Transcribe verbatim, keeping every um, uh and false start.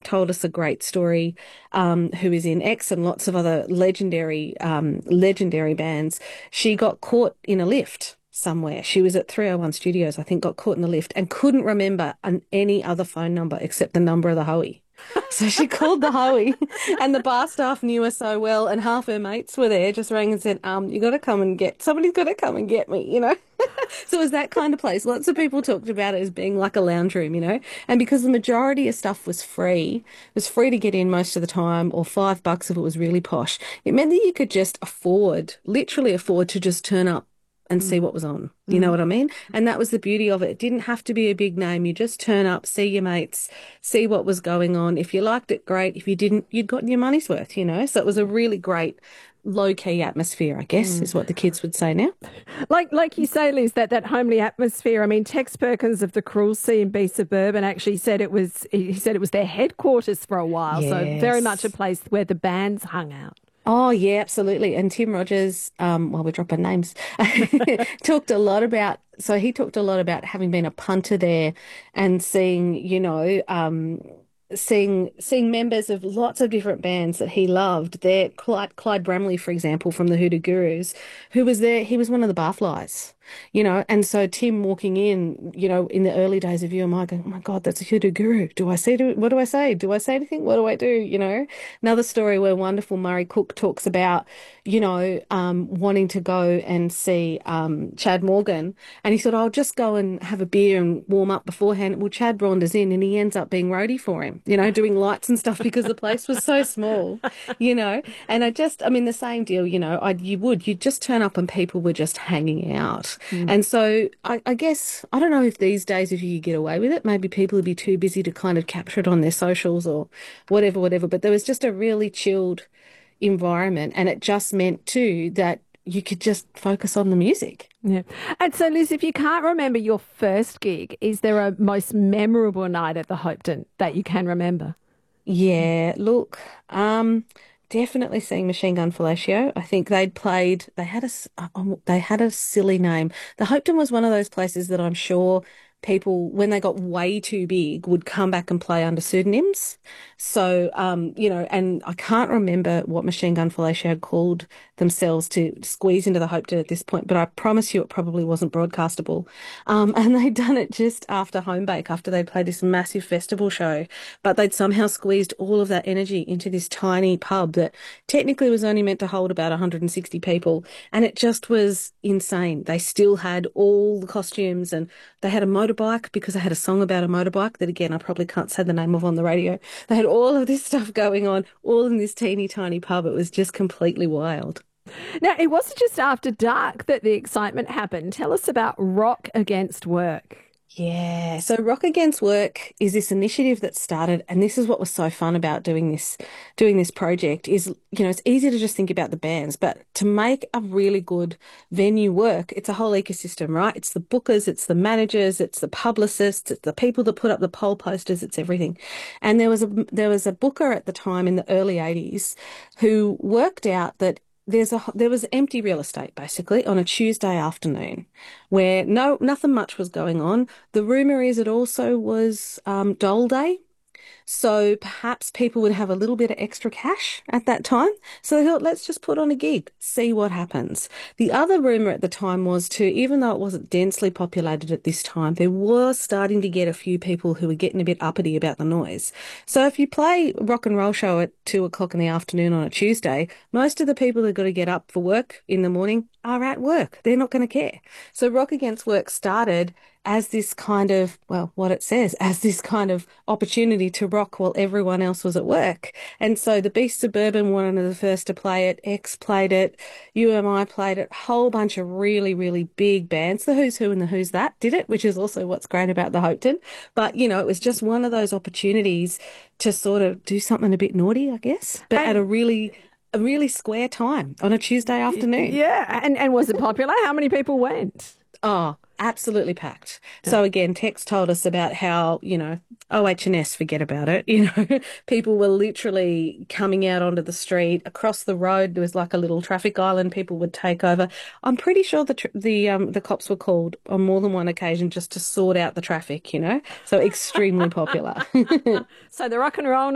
told us a great story, um, who is in X and lots of other legendary, um, legendary bands. She got caught in a lift somewhere. She was at three oh one Studios, I think, got caught in the lift and couldn't remember an, any other phone number except the number of the Hoey. So she called the Hoey, and the bar staff knew her so well, and half her mates were there, just rang and said, um, you got to come and get, somebody's got to come and get me, you know? So it was that kind of place. Lots of people talked about it as being like a lounge room, you know? And because the majority of stuff was free, it was free to get in most of the time, or five bucks if it was really posh, it meant that you could just afford, literally afford to just turn up and see what was on. You know what I mean? And that was the beauty of it. It didn't have to be a big name. You just turn up, see your mates, see what was going on. If you liked it, great. If you didn't, you'd gotten your money's worth, you know? So it was a really great low-key atmosphere, I guess, mm. is what the kids would say now. Like like you say, Liz, that, that homely atmosphere. I mean, Tex Perkins of the Cruel C and B Suburban actually said it was, he said it was their headquarters for a while. Yes. So very much a place where the bands hung out. Oh, yeah, absolutely. And Tim Rogers, um, while we're dropping names, talked a lot about, so he talked a lot about having been a punter there and seeing, you know, um, seeing seeing members of lots of different bands that he loved. There, Clyde, Clyde Bramley, for example, from the Hoodoo Gurus, who was there, he was one of the barflies. You know, and so Tim walking in, you know, in the early days of U M I going, oh my God, that's a Hoodoo Guru. Do I say, do, what do I say? Do I say anything? What do I do? You know, another story where wonderful Murray Cook talks about, you know, um, wanting to go and see um, Chad Morgan. And he said, I'll just go and have a beer and warm up beforehand. Well, Chad wanders in and he ends up being roadie for him, you know, doing lights and stuff because the place was so small, you know. And I just, I mean, the same deal, you know, I, you would, you'd just turn up and people were just hanging out. Mm. And so I, I guess, I don't know if these days, if you could get away with it, maybe people would be too busy to kind of capture it on their socials or whatever, whatever. But there was just a really chilled environment. And it just meant too that you could just focus on the music. Yeah. And so, Liz, if you can't remember your first gig, is there a most memorable night at the Hopetoun that you can remember? Yeah, look, um... definitely seeing Machine Gun Fellatio. I think they'd played, they had a, they had a silly name. The Hopetoun was one of those places that I'm sure people, when they got way too big, would come back and play under pseudonyms. So, um, you know, and I can't remember what Machine Gun Fellatio had called themselves to squeeze into the Hopetoun at this point, but I promise you it probably wasn't broadcastable. Um, and they'd done it just after Homebake, after they played this massive festival show, but they'd somehow squeezed all of that energy into this tiny pub that technically was only meant to hold about one hundred sixty people. And it just was insane. They still had all the costumes and they had a motorbike because they had a song about a motorbike that, again, I probably can't say the name of on the radio. They had all of this stuff going on, all in this teeny tiny pub. It was just completely wild. Now, it wasn't just after dark that the excitement happened. Tell us about Rock Against Work. Yeah, so Rock Against Work is this initiative that started, and this is what was so fun about doing this, doing this project is, you know, it's easy to just think about the bands, but to make a really good venue work, it's a whole ecosystem, right? It's the bookers, it's the managers, it's the publicists, it's the people that put up the poll posters, it's everything. And there was a, there was a booker at the time in the early eighties who worked out that There's a there was empty real estate basically on a Tuesday afternoon where no nothing much was going on. The rumour is it also was um, Dole Day. So perhaps people would have a little bit of extra cash at that time. So they thought, let's just put on a gig, see what happens. The other rumour at the time was too, even though it wasn't densely populated at this time, there was starting to get a few people who were getting a bit uppity about the noise. So if you play a rock and roll show at two o'clock in the afternoon on a Tuesday, most of the people that got to get up for work in the morning are at work. They're not going to care. So Rock Against Work started as this kind of, well, what it says, as this kind of opportunity to rock while everyone else was at work. And so the Beast Suburban were one of the first to play it, X played it, U M I played it, a whole bunch of really, really big bands. The Who's Who and the Who's That did it, which is also what's great about the Hopetoun. But, you know, it was just one of those opportunities to sort of do something a bit naughty, I guess, but and- at a really... a really square time on a Tuesday afternoon. Yeah. And, and was it popular? How many people went? Oh, absolutely packed. So again, Tex told us about how, you know, O H and S, forget about it. You know, people were literally coming out onto the street. Across the road, there was like a little traffic island people would take over. I'm pretty sure the tr- the um the cops were called on more than one occasion just to sort out the traffic, you know. So extremely popular. So the rock and roll